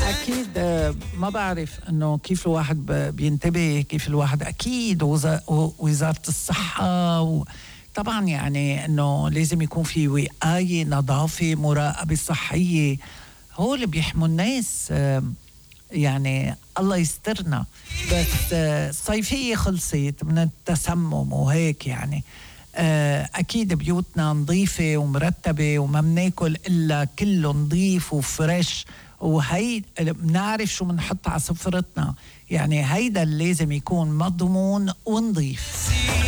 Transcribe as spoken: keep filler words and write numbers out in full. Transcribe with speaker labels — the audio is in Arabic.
Speaker 1: أكيد آه، ما بعرف إنه كيف الواحد ب- بينتبه، كيف الواحد أكيد وز- وزارة الصحة و طبعا يعني إنه لازم يكون في وقاية، نظافة، مراقبة صحية، هو اللي بيحموا الناس. آه، يعني الله يسترنا. بس آه، الصيفية خلصت من التسمم وهيك يعني. آه، أكيد بيوتنا نظيفة ومرتبة وما بناكل إلا كله نظيف وفريش، وهي بنعرف شو بنحط على سفرتنا، يعني هيدا اللي لازم يكون مضمون ونظيف.